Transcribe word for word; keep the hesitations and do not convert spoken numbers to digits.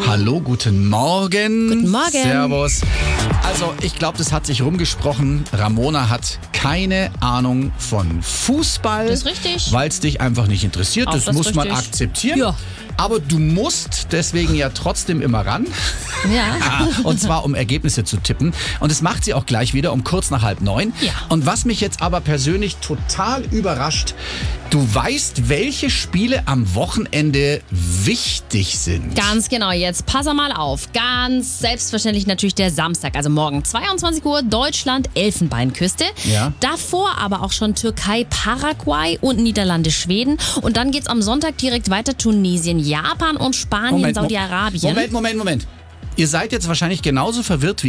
Hallo, guten Morgen. Guten Morgen. Servus. Also, ich glaube, das hat sich rumgesprochen. Ramona hat keine Ahnung von Fußball. Das ist richtig. Weil es dich einfach nicht interessiert. Auch das, das muss man richtig. akzeptieren. Ja. Aber du musst deswegen ja trotzdem immer ran. Ja. Und zwar, um Ergebnisse zu tippen. Und das macht sie auch gleich wieder um kurz nach halb neun. Ja. Und was mich jetzt aber persönlich total überrascht, du weißt, welche Spiele am Wochenende wichtig sind. Ganz genau, jetzt pass mal auf. Ganz selbstverständlich natürlich der Samstag, also morgen zweiundzwanzig Uhr, Deutschland, Elfenbeinküste. Ja. Davor aber auch schon Türkei, Paraguay und Niederlande, Schweden. Und dann geht's am Sonntag direkt weiter Tunesien, Japan und Spanien, Moment, Mo- Saudi-Arabien. Moment, Moment, Moment. Ihr seid jetzt wahrscheinlich genauso verwirrt wie